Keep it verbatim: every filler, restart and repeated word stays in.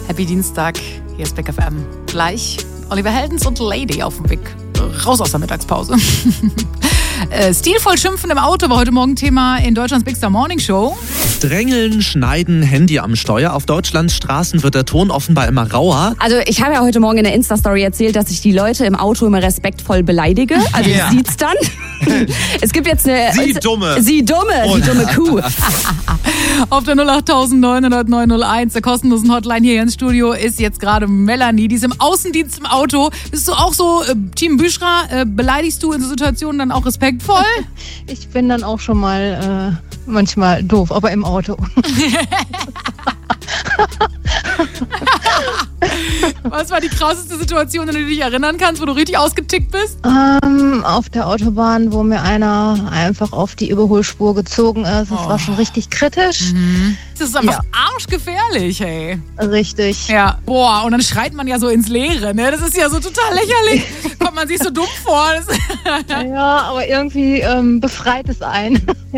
Happy Dienstag, hier ist Big F M. Gleich Oliver Heldens und Lady auf dem Weg raus aus der Mittagspause. äh, stilvoll schimpfen im Auto war heute Morgen Thema in Deutschlands Big Star Morning Show. Drängeln, schneiden, Handy am Steuer. Auf Deutschlands Straßen wird der Ton offenbar immer rauer. Also ich habe ja heute Morgen in der Insta-Story erzählt, dass ich die Leute im Auto immer respektvoll beleidige. Also Ja. ich sieht's dann. Es gibt jetzt eine... Sie dumme. Sie dumme, sie dumme Kuh. Auf der null acht neun null null neun null eins, der kostenlosen Hotline hier ins Studio, ist jetzt gerade Melanie. Die ist im Außendienst im Auto. Bist du auch so, äh, Team Büschra, äh, beleidigst du in so Situationen dann auch respektvoll? Ich bin dann auch schon mal äh, manchmal doof, aber im Auto. Was war die krasseste Situation, an die du dich erinnern kannst, wo du richtig ausgetickt bist? Ähm, auf der Autobahn, wo mir einer einfach auf die Überholspur gezogen ist. Das Oh. war schon richtig kritisch. Das ist einfach Ja. arschgefährlich, hey. Richtig. Ja, boah, und dann schreit man ja so ins Leere, ne? Das ist ja so total lächerlich. Kommt man sich so dumm vor. Das Ja, aber irgendwie ähm, befreit es einen.